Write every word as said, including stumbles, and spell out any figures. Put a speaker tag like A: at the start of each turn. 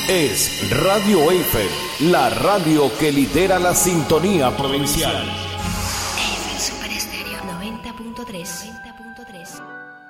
A: es Radio Eiffel, la radio que lidera la sintonía provincial.
B: Eiffel Super Estéreo noventa punto tres. noventa punto tres.